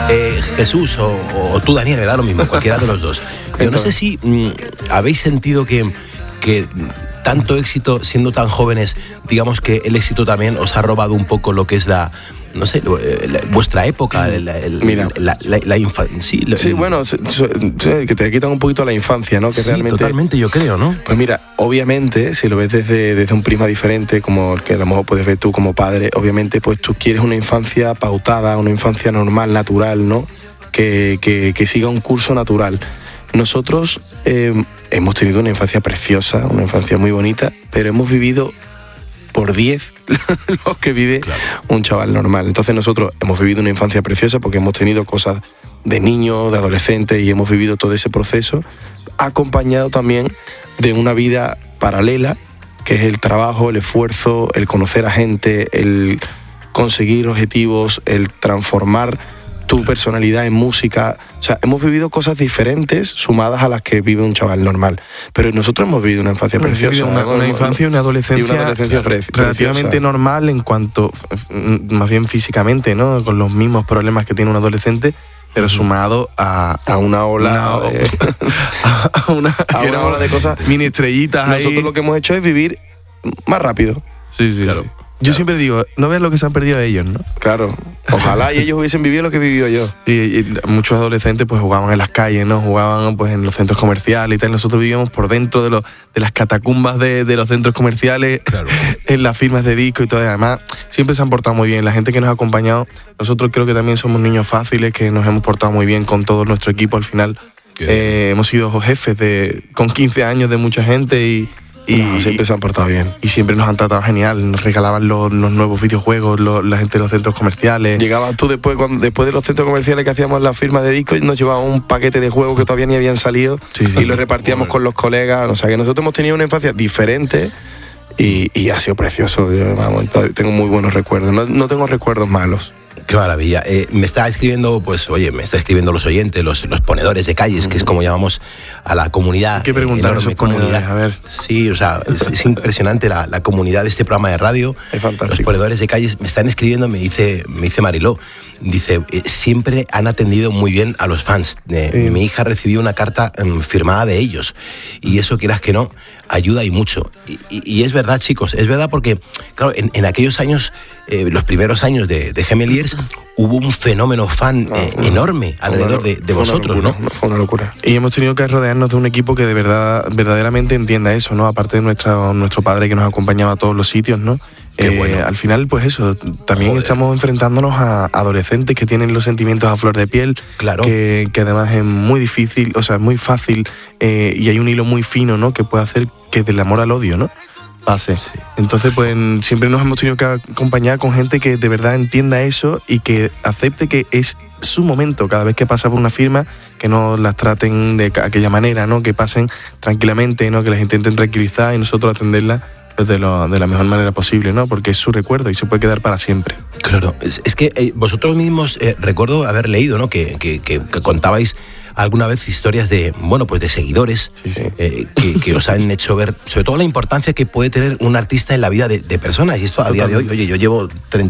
Jesús o tú, Daniel, me da lo mismo, cualquiera de los dos. Yo no sé si habéis sentido que tanto éxito siendo tan jóvenes, digamos que el éxito también os ha robado un poco lo que es vuestra época, la infancia. Sí, bueno, que te quitan un poquito la infancia, ¿no? Que sí, realmente, totalmente, yo creo, ¿no? Pues mira, obviamente, si lo ves desde un prisma diferente, como el que a lo mejor puedes ver tú como padre, obviamente, pues tú quieres una infancia pautada, una infancia normal, natural, ¿no? Que siga un curso natural. Nosotros hemos tenido una infancia preciosa, una infancia muy bonita, pero hemos vivido por 10 lo que vive un chaval normal. Entonces nosotros hemos vivido una infancia preciosa porque hemos tenido cosas de niños, de adolescentes, y hemos vivido todo ese proceso, acompañado también de una vida paralela, que es el trabajo, el esfuerzo, el conocer a gente, el conseguir objetivos, el transformar tu personalidad en música. O sea, hemos vivido cosas diferentes sumadas a las que vive un chaval normal. Pero nosotros hemos vivido una infancia preciosa. Una infancia y una adolescencia, relativamente normal en cuanto, más bien físicamente, ¿no? Con los mismos problemas que tiene un adolescente, pero sumado a una ola a una ola de cosas, mini estrellitas. Nosotros ahí. Lo que hemos hecho es vivir más rápido. Sí, claro. Sí. Yo siempre digo, no veas lo que se han perdido ellos, ¿no? Claro, ojalá y ellos hubiesen vivido lo que vivió yo. Y muchos adolescentes pues jugaban en las calles, ¿no? Jugaban pues en los centros comerciales y tal. Nosotros vivíamos por dentro de las catacumbas de los centros comerciales, en las firmas de disco y todo. Además, siempre se han portado muy bien. La gente que nos ha acompañado, nosotros creo que también somos niños fáciles, que nos hemos portado muy bien con todo nuestro equipo al final. Hemos sido jefes con 15 años de mucha gente y siempre se han portado bien. Y siempre nos han tratado genial. Nos regalaban los nuevos videojuegos, la gente de los centros comerciales. Llegabas tú después de los centros comerciales que hacíamos las firmas de discos, y nos llevaban un paquete de juegos que todavía ni habían salido, y lo repartíamos con los colegas. O sea, que nosotros hemos tenido una infancia diferente y ha sido precioso. Yo, tengo muy buenos recuerdos. No tengo recuerdos malos. Qué maravilla. Me está escribiendo, los oyentes, los ponedores de calles, que es como llamamos a la comunidad. Hay que preguntar a esos ponedores, a ver. Sí, o sea, es impresionante la comunidad de este programa de radio. Es fantástico. Los ponedores de calles me están escribiendo, me dice Mariló, dice, siempre han atendido muy bien a los fans. Mi hija recibió una carta firmada de ellos, y eso, quieras que no, ayuda y mucho. Y es verdad, chicos, es verdad, porque, claro, en aquellos años, los primeros años de Gemeliers, hubo un fenómeno fan enorme alrededor de vosotros, locura, ¿no? Fue una locura. Y hemos tenido que rodearnos de un equipo que de verdad, verdaderamente entienda eso, ¿no? Aparte de nuestro padre que nos acompañaba a todos los sitios, ¿no? Bueno. Al final, pues eso, también estamos enfrentándonos a adolescentes que tienen los sentimientos a flor de piel, claro, que además es muy difícil, o sea, es muy fácil, y hay un hilo muy fino, ¿no? Que puede hacer que del amor al odio, ¿no? Pase. Sí. Entonces, pues siempre nos hemos tenido que acompañar con gente que de verdad entienda eso y que acepte que es su momento cada vez que pasa por una firma, que no las traten de aquella manera, ¿no? Que pasen tranquilamente, ¿no? Que las intenten tranquilizar y nosotros atenderlas de la mejor manera posible, ¿no? Porque es su recuerdo y se puede quedar para siempre. Claro, es que vosotros mismos, recuerdo haber leído, ¿no? Que contabais alguna vez historias de seguidores, que os han hecho ver, sobre todo, la importancia que puede tener un artista en la vida de personas. Y esto a día de hoy, oye, yo llevo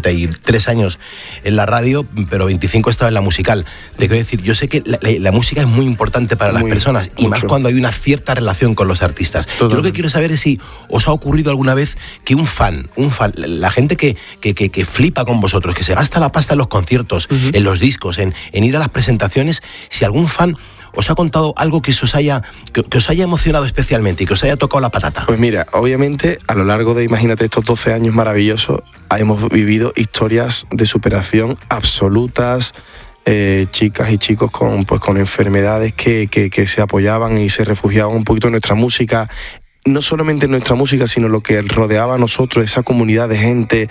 33 años en la radio, pero 25 he estado en la musical. Te quiero decir, yo sé que la música es muy importante para las personas, y más cuando hay una cierta relación con los artistas. Yo lo que quiero saber es si os ha ocurrido alguna vez que un fan, la gente que flipa con vosotros, que se gasta la pasta en los conciertos, en los discos, en ir a las presentaciones, si algún fan os ha contado algo que os haya emocionado especialmente y que os haya tocado la patata. Pues mira, obviamente a lo largo de, imagínate, estos 12 años maravillosos, hemos vivido historias de superación absolutas, chicas y chicos con enfermedades que se apoyaban y se refugiaban un poquito en nuestra música. No solamente en nuestra música, sino lo que rodeaba a nosotros, esa comunidad de gente,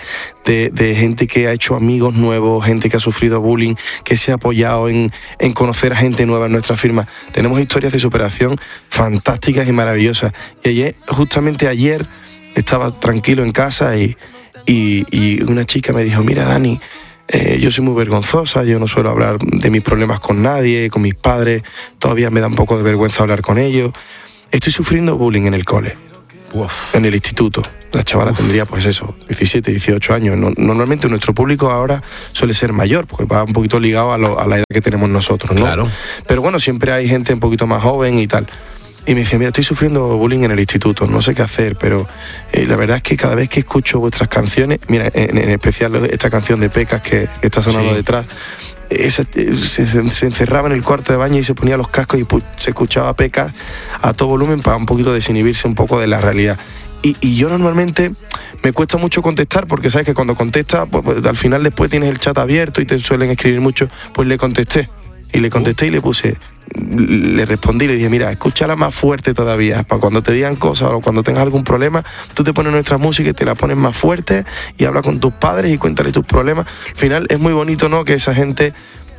de gente que ha hecho amigos nuevos, gente que ha sufrido bullying, que se ha apoyado en conocer a gente nueva en nuestra firma. Tenemos historias de superación fantásticas y maravillosas. Y justamente ayer estaba tranquilo en casa y una chica me dijo, mira, Dani, yo soy muy vergonzosa, yo no suelo hablar de mis problemas con nadie, con mis padres, todavía me da un poco de vergüenza hablar con ellos. Estoy sufriendo bullying en el cole. en el instituto. La chavala tendría, pues eso, 17, 18 años. Normalmente nuestro público ahora suele ser mayor, porque va un poquito ligado a la edad que tenemos nosotros, ¿no? Claro. Pero bueno, siempre hay gente un poquito más joven y tal. Y me decía, mira, estoy sufriendo bullying en el instituto, no sé qué hacer, pero la verdad es que cada vez que escucho vuestras canciones, mira, en especial esta canción de Pecas que está sonando detrás, se encerraba en el cuarto de baño y se ponía los cascos y se escuchaba Pecas a todo volumen para un poquito desinhibirse un poco de la realidad. Y yo normalmente me cuesta mucho contestar, porque sabes que cuando contestas, pues, al final después tienes el chat abierto y te suelen escribir mucho, pues le contesté y le respondí y le dije, mira, escúchala más fuerte todavía, para cuando te digan cosas o cuando tengas algún problema, tú te pones nuestra música y te la pones más fuerte y habla con tus padres y cuéntale tus problemas. Al final es muy bonito, ¿no?, que esa gente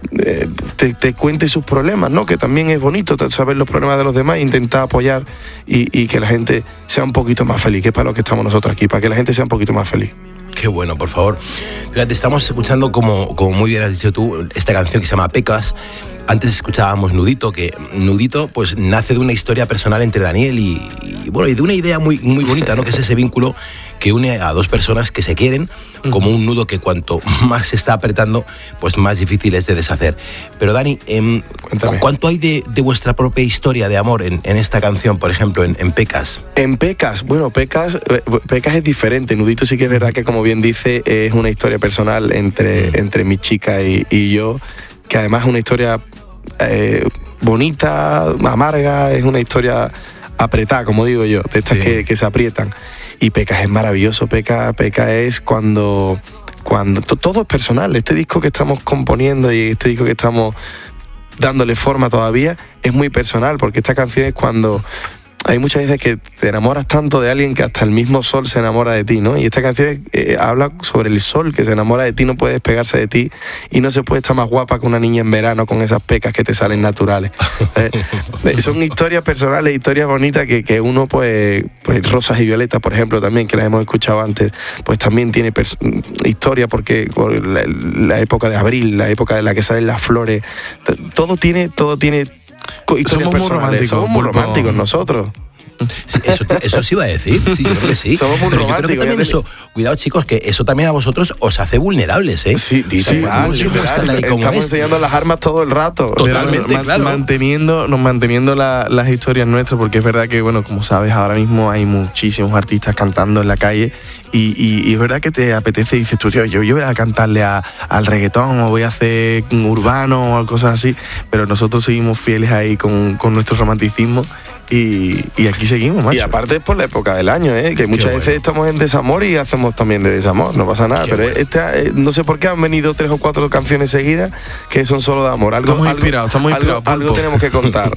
te cuente sus problemas, ¿no?, que también es bonito saber los problemas de los demás e intentar apoyar y que la gente sea un poquito más feliz, que es para lo que estamos nosotros aquí, para que la gente sea un poquito más feliz. Qué bueno, por favor. Fíjate, estamos escuchando, como muy bien has dicho tú, esta canción que se llama Pecas. Antes escuchábamos Nudito, que Nudito pues nace de una historia personal entre Daniel y de una idea muy, muy bonita, ¿no?, que es ese vínculo que une a dos personas que se quieren, como un nudo que cuanto más se está apretando, pues más difícil es de deshacer. Pero Dani, ¿cuánto hay de vuestra propia historia de amor en esta canción, por ejemplo, en Pecas? En Pecas, bueno, Pecas es diferente. Nudito sí que es verdad que, como bien dice, es una historia personal entre mi chica y yo, que además es una historia bonita, amarga, es una historia apretada, como digo yo, de estas que se aprietan. Y Pecas es maravilloso. Pecas es cuando todo es personal. Este disco que estamos componiendo y este disco que estamos dándole forma todavía es muy personal, porque esta canción es cuando hay muchas veces que te enamoras tanto de alguien que hasta el mismo sol se enamora de ti, ¿no? Y esta canción habla sobre el sol que se enamora de ti, no puede despegarse de ti y no se puede estar más guapa que una niña en verano con esas pecas que te salen naturales. Son historias personales, historias bonitas que uno, pues Rosas y Violetas, por ejemplo, también, que las hemos escuchado antes, pues también tiene historia, porque por la época de abril, la época de la que salen las flores, todo tiene Somos muy románticos nosotros. Eso sí iba a decir, sí, yo creo que sí. Somos muy pero románticos. Yo creo que también eso, cuidado chicos, que eso también a vosotros os hace vulnerables, ¿eh? Sí, estamos enseñando las armas todo el rato. Totalmente, claro. Manteniendo las historias nuestras, porque es verdad que, bueno, como sabes, ahora mismo hay muchísimos artistas cantando en la calle y es verdad que te apetece y dices tú, tío, yo voy a cantarle al reggaetón o voy a hacer urbano o cosas así, pero nosotros seguimos fieles ahí con nuestro romanticismo y aquí seguimos, macho. Y aparte es por la época del año, que muchas veces estamos en desamor y hacemos también de desamor, no pasa nada. Pero no sé por qué han venido 3 o 4 canciones seguidas que son solo de amor. Estamos inspirados. Algo tenemos que contar.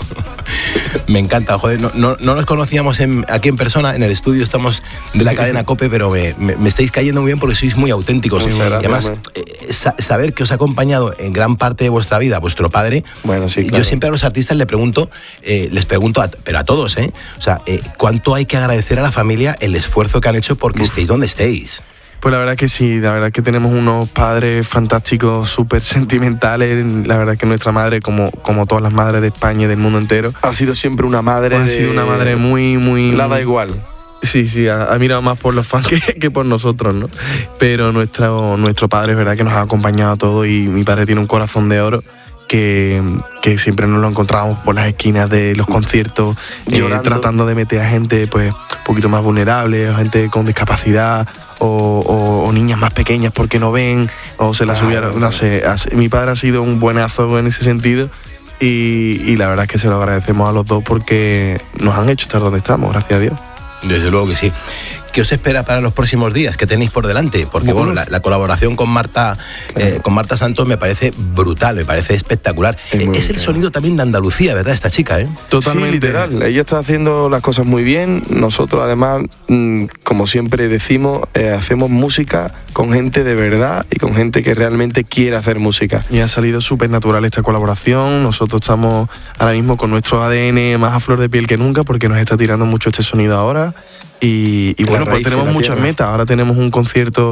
Me encanta, joder, no nos conocíamos aquí en persona, en el estudio estamos de la cadena COPE, pero me estáis cayendo muy bien porque sois muy auténticos. Muchas gracias, y además, saber que os ha acompañado en gran parte de vuestra vida vuestro padre, bueno, sí, claro. Yo siempre a los artistas les pregunto, pero a todos, o sea, ¿cuánto hay que agradecer a la familia el esfuerzo que han hecho porque estéis donde estéis? Pues la verdad que sí, la verdad que tenemos unos padres fantásticos, súper sentimentales. La verdad que nuestra madre, como todas las madres de España y del mundo entero, ha sido siempre una madre. Ha sido una madre muy, muy. La da igual. Sí, ha mirado más por los fans que por nosotros, ¿no? Pero nuestro padre es verdad que nos ha acompañado a todos y mi padre tiene un corazón de oro. Que siempre nos lo encontrábamos por las esquinas de los conciertos, tratando de meter a gente pues un poquito más vulnerable, o gente con discapacidad, o niñas más pequeñas porque no ven, o se las subieron, no sé. Mi padre ha sido un buenazo en ese sentido y la verdad es que se lo agradecemos a los dos porque nos han hecho estar donde estamos, gracias a Dios. Desde luego que sí. ¿Qué os espera para los próximos días? ¿Qué tenéis por delante? Porque bueno, la colaboración con Marta Santos me parece brutal, me parece espectacular. Es el sonido también de Andalucía, ¿verdad? Esta chica, ¿eh? Totalmente. Sí, literal. Ella está haciendo las cosas muy bien. Nosotros, además, como siempre decimos, hacemos música con gente de verdad y con gente que realmente quiere hacer música. Y ha salido súper natural esta colaboración. Nosotros estamos ahora mismo con nuestro ADN más a flor de piel que nunca porque nos está tirando mucho este sonido ahora. Y bueno, pues tenemos muchas metas. Ahora tenemos un concierto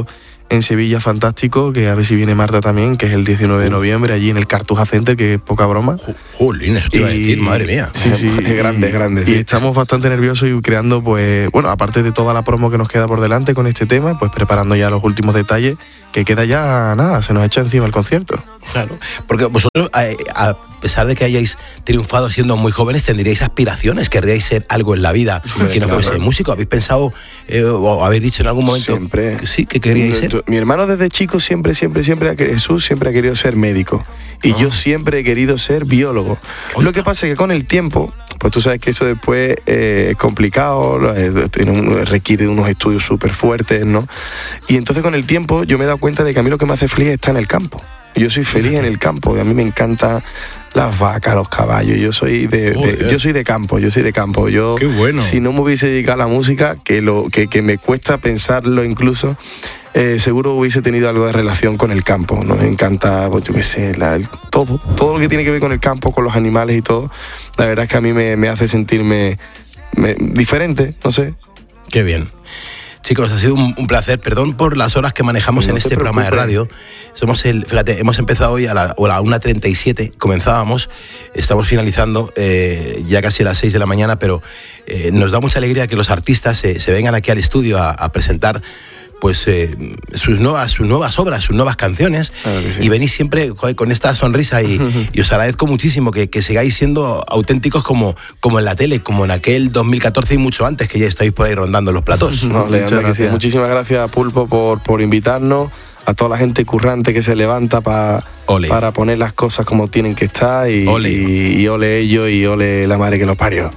en Sevilla fantástico, que a ver si viene Marta también, que es el 19 de noviembre, allí en el Cartuja Center, que es poca broma. Jolín, eso te iba a decir, madre mía. Sí, es grande. Y estamos bastante nerviosos y creando, pues, bueno, aparte de toda la promo que nos queda por delante con este tema, pues preparando ya los últimos detalles, que queda ya nada, se nos echa encima el concierto. Claro, porque vosotros, a pesar de que hayáis triunfado siendo muy jóvenes, tendríais aspiraciones, querríais ser algo en la vida que no fuese músico. ¿Habéis pensado o habéis dicho en algún momento siempre que sí, que queríais ser? Mi hermano desde chico Jesús siempre ha querido ser médico y yo siempre he querido ser biólogo. Lo que pasa es que con el tiempo, pues tú sabes que eso después es complicado, requiere unos estudios súper fuertes, ¿no? Y entonces con el tiempo yo me he dado cuenta de que a mí lo que me hace feliz está en el campo. Yo soy feliz en el campo, y a mí me encantan las vacas, los caballos. Yo soy de campo. Yo, qué bueno. Si no me hubiese dedicado a la música, que me cuesta pensarlo incluso, seguro hubiese tenido algo de relación con el campo, ¿no? Me encanta, pues, yo qué sé, todo lo que tiene que ver con el campo, con los animales y todo. La verdad es que a mí me hace sentirme diferente, no sé. Qué bien. Chicos, ha sido un placer. Perdón por las horas que manejamos en este programa de radio. Fíjate, hemos empezado hoy a la 1:37, comenzábamos, estamos finalizando ya casi a las 6 de la mañana, pero nos da mucha alegría que los artistas se vengan aquí al estudio a presentar pues sus nuevas obras, sus nuevas canciones, sí. Y venís siempre con esta sonrisa y os agradezco muchísimo que sigáis siendo auténticos como en la tele, como en aquel 2014 y mucho antes, que ya estáis por ahí rondando los platós. Muchísimas gracias, Pulpo, por invitarnos, a toda la gente currante que se levanta para poner las cosas como tienen que estar y ole ellos y ole la madre que los parió.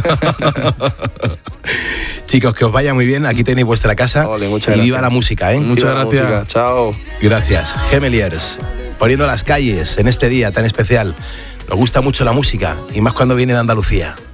Chicos, que os vaya muy bien, aquí tenéis vuestra casa. Muchas y viva la música, ¿eh? Muchas gracias. Chao. Gracias. Gemeliers, poniendo las calles en este día tan especial. Nos gusta mucho la música y más cuando viene de Andalucía.